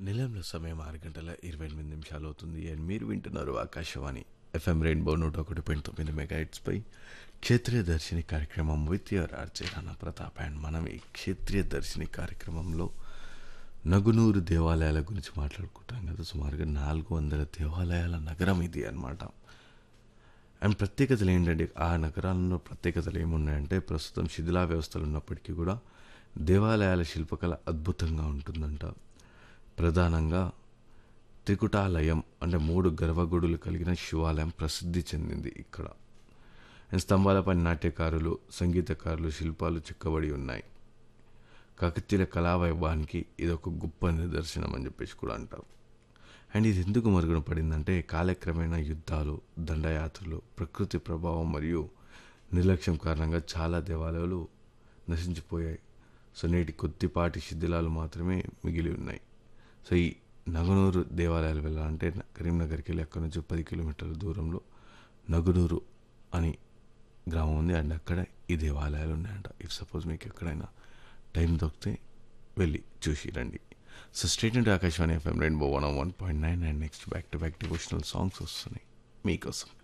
నిలయంలో సమయం 6 గంటల 28 నిమిషాలు అవుతుంది అండ్ మీరు వింటున్నారు ఆకాశవాణి ఎఫ్ఎం రెయిన్బో 101.9 మెగాహెట్స్పై క్షేత్రీయ దర్శిని కార్యక్రమం with your RJ Rana Pratap and మనం ఈ క్షేత్రీయ దర్శిని కార్యక్రమంలో నగునూరు దేవాలయాల గురించి మాట్లాడుకుంటాం కదా. సుమారుగా 400 దేవాలయాల నగరం ఇది అన్నమాట. అండ్ ప్రత్యేకతలు ఏంటంటే ఆ నగరాల్లో ప్రత్యేకతలు ఏమున్నాయంటే ప్రస్తుతం శిథిలా వ్యవస్థలు ఉన్నప్పటికీ కూడా దేవాలయాల శిల్పకళ అద్భుతంగా ఉంటుందంట. ప్రధానంగా త్రికుటాలయం అంటే 3 గర్భగుడులు కలిగిన శివాలయం ప్రసిద్ధి చెందింది ఇక్కడ. అండ్ స్తంభాలపై నాట్యకారులు, సంగీతకారులు శిల్పాలు చెక్కబడి ఉన్నాయి. కాకతీయుల కళావైభవానికి ఇది ఒక గొప్ప నిదర్శనం అని చెప్పేసి కూడా అంటారు. అండ్ ఇది ఎందుకు మరుగున పడిందంటే కాలక్రమేణా యుద్ధాలు, దండయాత్రలు, ప్రకృతి ప్రభావం మరియు నిర్లక్ష్యం కారణంగా చాలా దేవాలయాలు నశించిపోయాయి. సో నేటి కొద్దిపాటి శిథిలాలు మాత్రమే మిగిలి ఉన్నాయి. సో ఈ నగనూరు దేవాలయాలు వెళ్ళాలంటే కరీంనగర్కి వెళ్ళి అక్కడ నుంచి 10 కిలోమీటర్ల దూరంలో నగునూరు అని గ్రామం ఉంది. అండ్ అక్కడ ఈ దేవాలయాలు ఉన్నాయంట. ఇఫ్ సపోజ్ మీకు ఎక్కడైనా టైం దొరికితే వెళ్ళి చూసి రండి. So straight into Akashvani FM rainbow 101.9 and next back to back devotional songs వస్తున్నాయి మీకోసం.